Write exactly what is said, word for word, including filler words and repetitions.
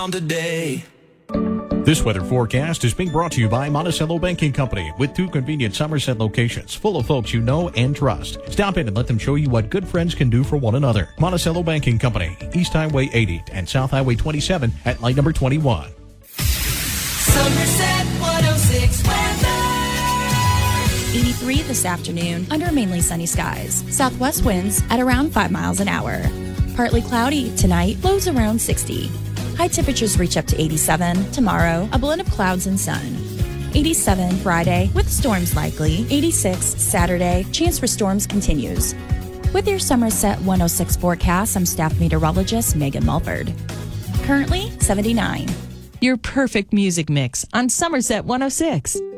today. This weather forecast is being brought to you by Monticello Banking Company with two convenient Somerset locations full of folks you know and trust. Stop in and let them show you what good friends can do for one another. Monticello Banking Company, East Highway eighty and South Highway twenty-seven at light number twenty-one. Somerset one oh six weather. eighty-three this afternoon under mainly sunny skies. Southwest winds at around five miles an hour. Partly cloudy tonight, lows around sixty. High temperatures reach up to eighty-seven. Tomorrow, a blend of clouds and sun. eighty-seven Friday with storms likely. eighty-six Saturday, chance for storms continues. With your Somerset one oh six forecast, I'm staff meteorologist Megan Mulford. Currently seventy-nine. Your perfect music mix on Somerset one oh six.